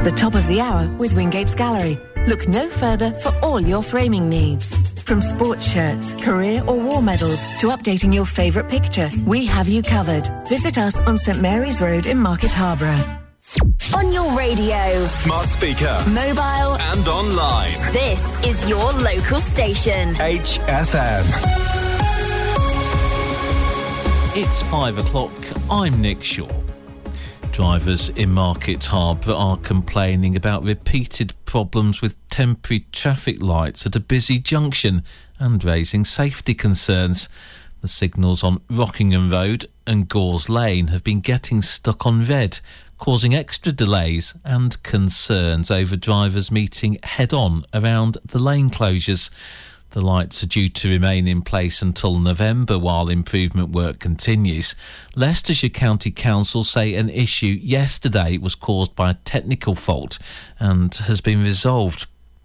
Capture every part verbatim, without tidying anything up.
the top of the hour with Wingate's Gallery. Look no further for all your framing needs. From sports shirts, career or war medals to updating your favourite picture, we have you covered. Visit us on St Mary's Road in Market Harborough. On your radio, smart speaker, mobile and online. This is your local station. H F M. It's five o'clock. I'm Nick Shaw. Drivers in Market Harbour are complaining about repeated problems with temporary traffic lights at a busy junction and raising safety concerns. The signals on Rockingham Road and Gores Lane have been getting stuck on red, causing extra delays and concerns over drivers meeting head-on around the lane closures. The lights are due to remain in place until November while improvement work continues. Leicestershire County Council say an issue yesterday was caused by a technical fault and has been resolved.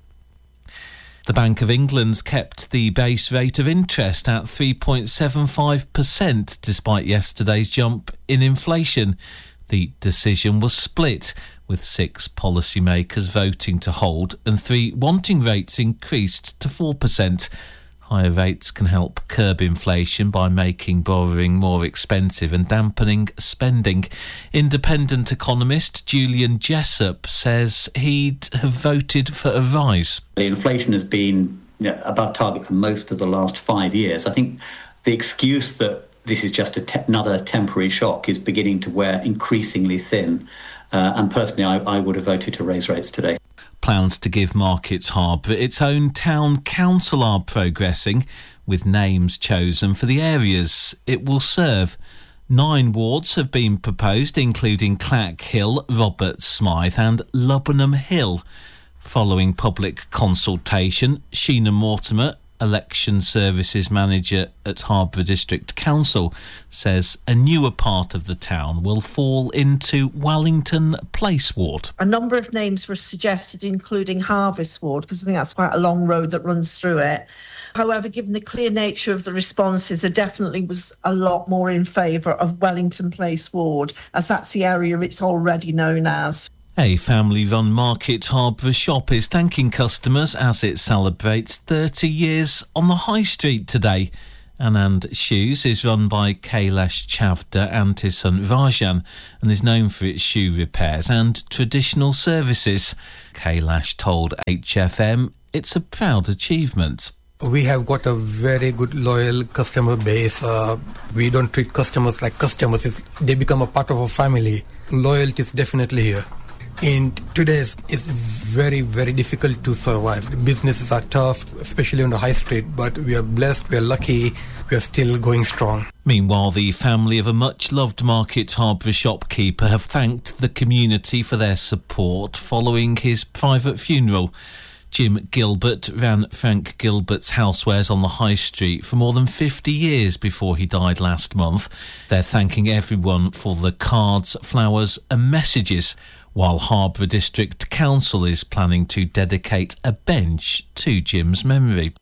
The Bank of England's kept the base rate of interest at three point seven five percent despite yesterday's jump in inflation. The decision was split, with six policymakers voting to hold and three wanting rates increased to four percent. Higher rates can help curb inflation by making borrowing more expensive and dampening spending. Independent economist Julian Jessup says he'd have voted for a rise. The inflation has been, you know, above target for most of the last five years. I think the excuse that this is just a te- another temporary shock is beginning to wear increasingly thin. Uh, and personally, I, I would have voted to raise rates today. Plans to give Market Harbour its own town council are progressing, with names chosen for the areas it will serve. Nine wards have been proposed, including Clack Hill, Roberts Smythe and Lubbenham Hill. Following public consultation, Sheena Mortimer, Election Services Manager at Harbour District Council, says a newer part of the town will fall into Wellington Place Ward. A number of names were suggested, including Harvest Ward, because I think that's quite a long road that runs through it. However, given the clear nature of the responses, there definitely was a lot more in favour of Wellington Place Ward, as that's the area it's already known as. A family-run Market Harbour shop is thanking customers as it celebrates thirty years on the High Street today. Anand Shoes is run by Kailash Chavda and his son Rajan and is known for its shoe repairs and traditional services. Kailash told H F M it's a proud achievement. We have got a very good loyal customer base. Uh, we don't treat customers like customers. It's, they become a part of our family. Loyalty is definitely here. In today's, it's very, very difficult to survive. The businesses are tough, especially on the high street, but we are blessed, we are lucky, we are still going strong. Meanwhile, the family of a much-loved Market Harbour shopkeeper have thanked the community for their support following his private funeral. Jim Gilbert ran Frank Gilbert's Housewares on the High Street for more than fifty years before he died last month. They're thanking everyone for the cards, flowers and messages, while Harbour District Council is planning to dedicate a bench to Jim's memory.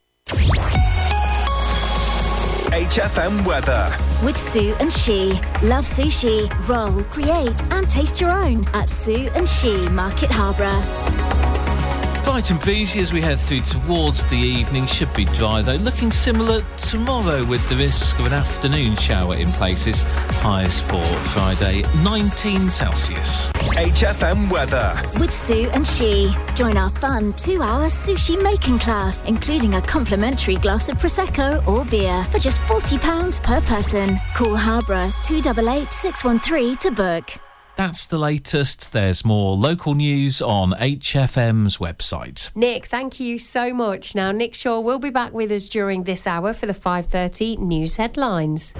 H F M weather. With Sue and She. Love sushi, roll, create and taste your own at Sue and She Market Harborough. Bright and breezy as we head through towards the evening. Should be dry though. Looking similar tomorrow with the risk of an afternoon shower in places. Highs for Friday, nineteen Celsius. H F M weather. With Sue and She. Join our fun two-hour sushi making class, including a complimentary glass of Prosecco or beer for just forty pounds per person. Call Harborough two eight eight, six one three to book. That's the latest. There's more local news on H F M's website. Nick, thank you so much. Now, Nick Shaw will be back with us during this hour for the five thirty news headlines.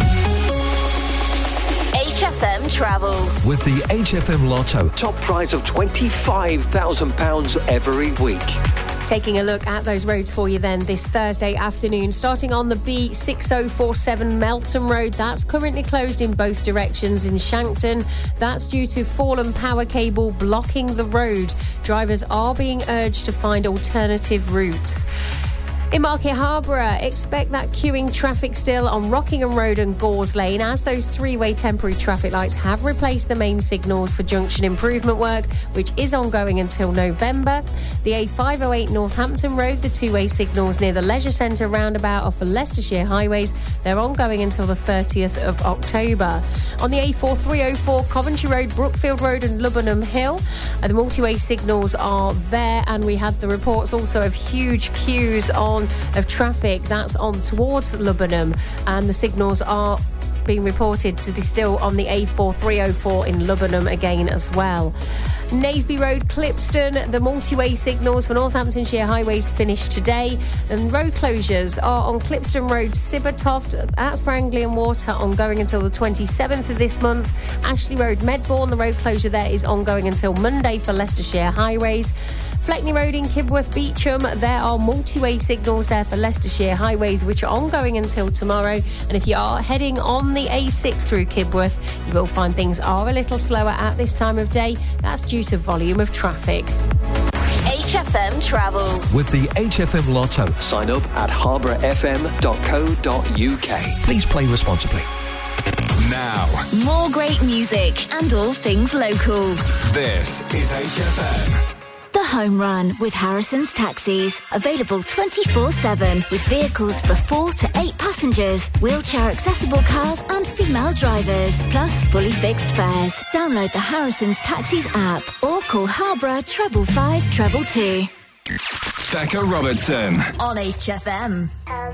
H F M Travel. With the H F M Lotto, top prize of twenty-five thousand pounds every week. Taking a look at those roads for you then this Thursday afternoon. Starting on the B six oh four seven Melton Road. That's currently closed in both directions in Shankton. That's due to fallen power cable blocking the road. Drivers are being urged to find alternative routes. In Market Harborough, expect that queuing traffic still on Rockingham Road and Gores Lane as those three-way temporary traffic lights have replaced the main signals for junction improvement work, which is ongoing until November. The A five oh eight Northampton Road, the two-way signals near the Leisure Centre roundabout off the Leicestershire highways, they're ongoing until the thirtieth of October. On the A four three oh four Coventry Road, Brookfield Road and Lubbenham Hill, uh, the multi-way signals are there, and we had the reports also of huge queues on of traffic that's on towards Lubbenham, and the signals are being reported to be still on the A four three oh four in Lubbenham again as well. Naseby Road, Clipston, the multi-way signals for Northamptonshire highways finished today, and road closures are on Clipston Road, Sibbertoft, that's for Anglian Water, ongoing until the twenty-seventh of this month. Ashley Road, Medbourne, the road closure there is ongoing until Monday for Leicestershire highways. Fleckney Road in Kibworth Beecham, there are multi-way signals there for Leicestershire highways, which are ongoing until tomorrow. And if you are heading on the A six through Kibworth, you will find things are a little slower at this time of day. That's due to volume of traffic. H F M Travel. With the H F M Lotto. Sign up at harbour f m dot co dot u k. Please play responsibly. Now, More great music and all things local. this is H F M. The Home Run with Harrison's Taxis. Available twenty-four seven with vehicles for four to eight passengers, wheelchair accessible cars and female drivers, plus fully fixed fares. Download the Harrison's Taxis app or call Harborough treble five treble two. Becca Robertson. On H F M.